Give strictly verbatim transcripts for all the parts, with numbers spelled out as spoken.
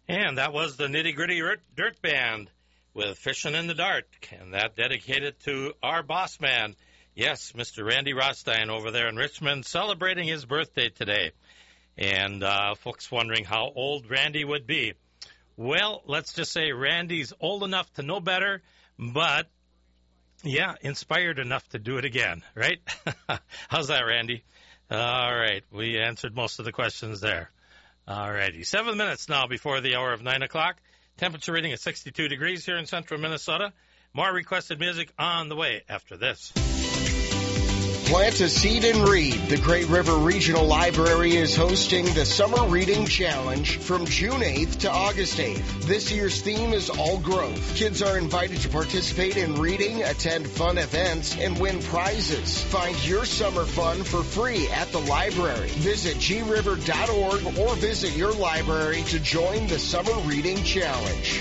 And that was the Nitty Gritty Dirt Band with Fishing in the Dark, and that dedicated to our boss man, yes, Mister Randy Rothstein over there in Richmond, celebrating his birthday today. And uh, folks wondering how old Randy would be. Well, let's just say Randy's old enough to know better, but, yeah, inspired enough to do it again, right? How's that, Randy? All right, we answered most of the questions there. All righty, seven minutes now before the hour of nine o'clock. Temperature reading at sixty-two degrees here in central Minnesota. More requested music on the way after this. Plant a seed and read. The Great River Regional Library is hosting the Summer Reading Challenge from June eighth to August eighth. This year's theme is All Growth. Kids are invited to participate in reading, attend fun events, and win prizes. Find your summer fun for free at the library. Visit g river dot org or visit your library to join the Summer Reading Challenge.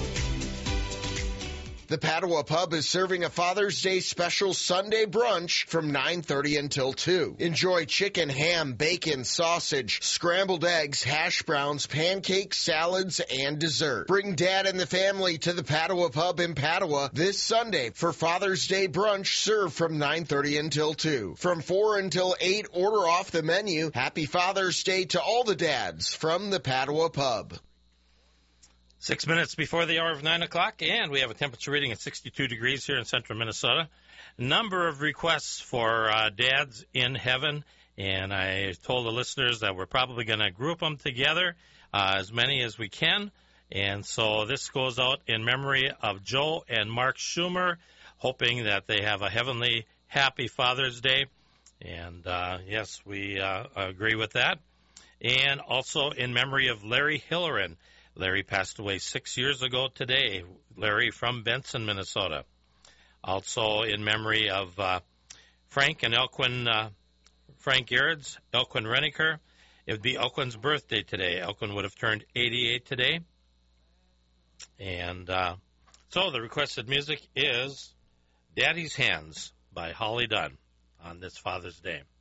The Padua Pub is serving a Father's Day special Sunday brunch from nine thirty until two. Enjoy chicken, ham, bacon, sausage, scrambled eggs, hash browns, pancakes, salads, and dessert. Bring Dad and the family to the Padua Pub in Padua this Sunday for Father's Day brunch served from nine thirty until two. From four until eight, order off the menu. Happy Father's Day to all the dads from the Padua Pub. Six minutes before the hour of nine o'clock, and we have a temperature reading at sixty-two degrees here in central Minnesota. Number of requests for uh, dads in heaven, and I told the listeners that we're probably going to group them together, uh, as many as we can. And so this goes out in memory of Joe and Mark Schumer, hoping that they have a heavenly, happy Father's Day. And, uh, yes, we uh, agree with that. And also in memory of Larry Hillerin. Larry passed away six years ago today. Larry from Benson, Minnesota. Also in memory of uh, Frank and Elquin, uh, Frank Gerrits, Elquin Reniker. It would be Elquin's birthday today. Elquin would have turned eighty-eight today. And uh, so the requested music is Daddy's Hands by Holly Dunn on this Father's Day.